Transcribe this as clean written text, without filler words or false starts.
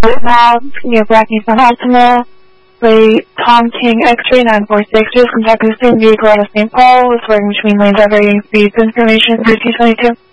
Now, near Blackney from Baltimore. Play Tom King X-ray 946. Just contact the same vehicle out of St. Paul. It's working between lanes at varying speeds. Information 1322.